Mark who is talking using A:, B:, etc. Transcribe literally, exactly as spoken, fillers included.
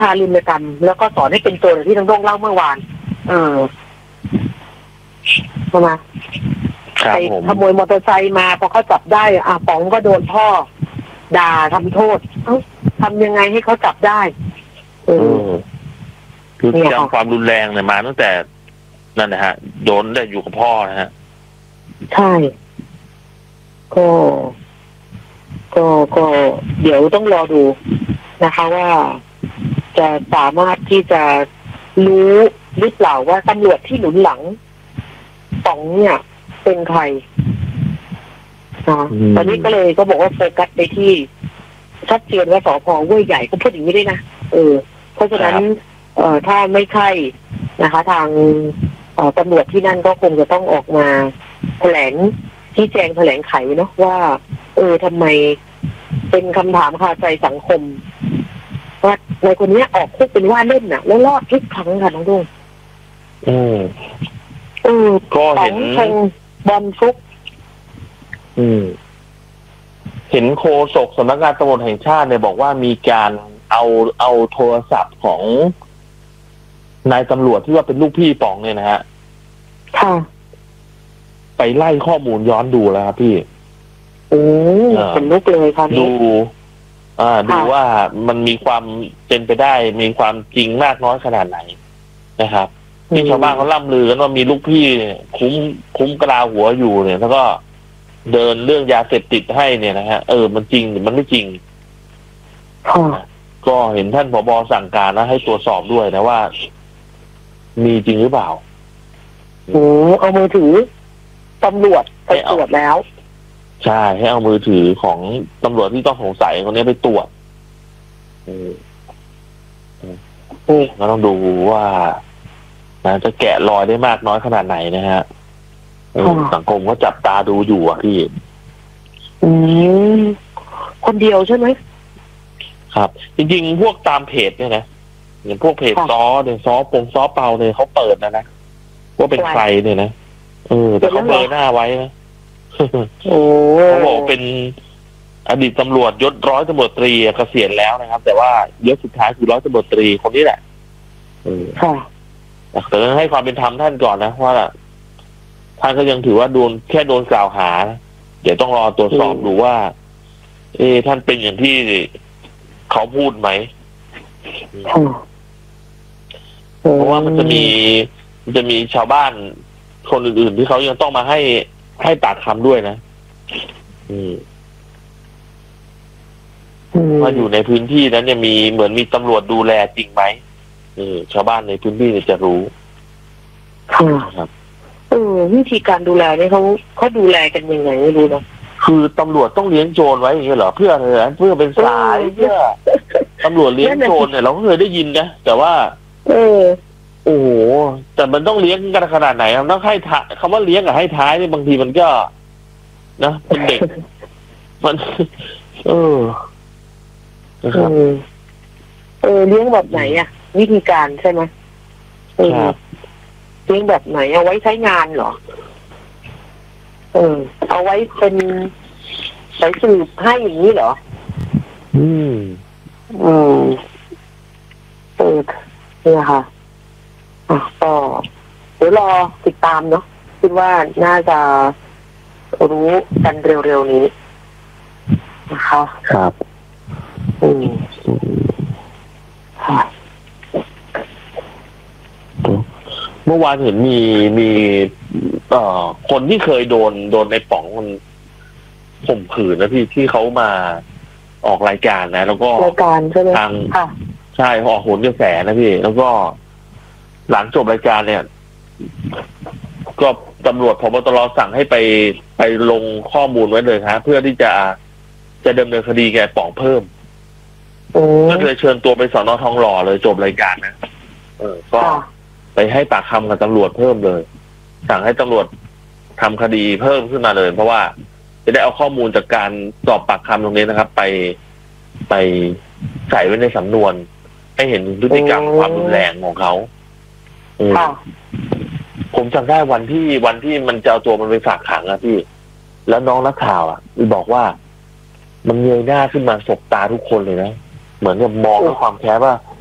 A: ทารุณกรรมแล้วก็สอนให้เป็นโจรที่ทั้งโลกเล่าเมื่อวานเออใช่ไหมไปขโมยมอเตอร์ไซค์มาพอเขาจับได้อ่ะป๋องก็โดนพ่อด่าทำโทษเอ้าทำยังไงให้เขาจับได้เออ
B: คือจำความรุนแรงเนี่ยมาตั้งแต่นั่นนะฮะโดนได้อยู่กับพ่อนะฮะ
A: ใช่ก็ก็ก็เดี๋ยวต้องรอดูนะคะว่าจะสามารถที่จะรู้หรือเปล่าว่าตำรวจที่หนุนหลังป๋องเนี่ยเป็นใครนะตอนนี้ก็เลยก็บอกว่าโฟกัสไปที่ชัดเจนว่าสภ.ห้วยใหญ่ก็พูดอย่างนี้ได้นะเออเพราะฉะนั้นเอ่อถ้าไม่ใช่นะคะ ทางเอ่อตำรวจที่นั่นก็คงจะต้องออกมาแถลงชี้แจงแถลงไขเนาะว่าเออทำไมเป็นคำถามคาใจสังคมว่าในคนนี้ออกคุกเป็นว่าเล่นน่ะแล้วรอดทุกครั้งค่ะน้องดุ้ง
B: อืม
A: เออ
B: ก็เห็น
A: ชงบอลฟุก
B: อืมเห็นโฆษกสำนักงานตำรวจแห่งชาติเนี่ยบอกว่ามีการเอาเอาโทรศัพท์ของนายตำรวจที่ว่าเป็นลูกพี่ป๋องเนี่ยนะฮะ
A: ค่ะ
B: ไปไล่ข้อมูลย้อนดูแล้วครับพี่
A: โอ้เป็นลูกเลยค่ะ
B: ดูอ่าดูว่ามันมีความเป็นไปได้มีความจริงมากน้อยขนาดไหนนะครับที่ชาวบ้านเขาล่ำลือกันว่ามีลูกพี่คุ้มคุ้มกระลาหัวอยู่เนี่ยแล้วก็เดินเรื่องยาเสพติดให้เนี่ยนะฮะเออมันจริงหรือมันไม่จริงก็เห็นท่านผบ.สั่งการนะให้ตรวจสอบด้วยนะว่ามีจริงหรือเปล่า
A: โอ้เอามือถือตำรวจไปตรวจแล้ว
B: ใช่ให้เอามือถือของตำรวจที่ต้องสงสัยคนนี้ไปตรวจเราต้องดูว่าจะแกะรอยได้มากน้อยขนาดไหนนะฮะสังคมก็จับตาดูอยู่อ่ะพี่
A: อืมคนเดียวใช่ไหม
B: ครับจริงๆพวกตามเพจเนี่ยนะอย่างพวกเพจซ้อเนี่ยซ้อปงซ้อเปาเนี่ยเขาเปิดนะนะว่าเป็นใครเนี่ยนะเออแต่เขาเบลอหน้าไว้นะ
A: โอ้
B: เขาบอกเป็นอดีตตำรวจยศร้อยตำรวจตรีเกษียณแล้วนะครับแต่ว่ายศสุดท้ายคือร้อยตำรวจตรีคนนี้แหละเออ
A: ค่ะ
B: แต่ต้องให้ความเป็นธรรมท่านก่อนนะว่าท่านก็ยังถือว่าโดนแค่โดนกล่าวหาเดี๋ยวต้องรอตรวจสอบดูว่าเออท่านเป็นอย่างที่เขาพูดไหมเพราะว่ามันจะมีมันจะมีชาวบ้านคนอื่นๆที่เขายังต้องมาให้ให้ปากคำด้วยนะอืมว่าอยู่ในพื้นที่นั้นเนี่ยมีเหมือนมีตำรวจดูแลจริงไหมเออชาวบ้านในพื้นที่จะรู้
A: ครับเออวิธีการดูแลเนี่ยเขาเขาดูแลกันยังไงไม่รู้นะ
B: คือตำรวจต้องเลี้ยงโจรไว้อย่างเงี้ยเหรอเพื่ออะไรเพื่อเป็นสายเพื่อตำรวจเลี้ยงโจรเนี่ยเราก็เคยได้ยินนะแต่ว่า
A: เออ
B: โอ้โหแต่มันต้องเลี้ยงกันขนาดไหนต้องให้ท้ายคำว่าเลี้ยงกับให้ท้ายเนี่ยบางทีมันก็นะเป็นเด็กมันเออนะครับ
A: เออเลี้ยงแบบไหนอ่ะวิธีการใช่ไหมเออเลี้ยงแบบไหนเอาไว้ใช้งานเหรอเออเอาไว้เป็นสายสืบให้อย่างนี้เหรอ
B: อืม
A: อืมเออเนี่ยค่ะอ่ะก็เดี๋ยวรอติดตามเนาะคิดว่าน่าจะรู้กันเร็วๆนี้นะคะ
B: ครับ
A: อืมค่ะ
B: เมื่อวานเห็นมีมีเอ่อคนที่เคยโดนโดนในป๋องมันข่มขืนนะพี่ที่เขามาออกรายการนะแล้วก็
A: รายการใช่ไหม
B: ทางใช่ออกโหนกระแสนะพี่แล้วก็หลังจบรายการเนี่ยก็ตำรวจผบ.ตร.สั่งให้ไปไปลงข้อมูลไว้เลยฮะเพื่อที่จะจะดำเนินคดีแกป๋องเพิ่มก็เลยเชิญตัวไปสน.ทองหล่อเลยจบรายการนะเออก็ไปให้ปากคำกับตำรวจเพิ่มเลยสั่งให้ตำรวจทำคดีเพิ่มขึ้นมาเลยเพราะว่าจะได้เอาข้อมูลจากการสอบปากคำตรงนี้นะครับไปไปใส่ไว้ในสำนวนให้เห็นพฤติกรรมความรุนแรงของเขาผมจำได้วันที่วันที่มันจะเอาตัวมันไปฝากขังอะพี่แล้วน้องนักข่าวอะบอกว่ามันเงยหน้าขึ้นมาสบตาทุกคนเลยนะเหมือนกับมองด้วยความแค้นว่า